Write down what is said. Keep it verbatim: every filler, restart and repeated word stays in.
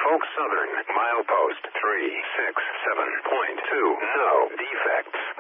Norfolk Southern, milepost three six seven point two. No defects.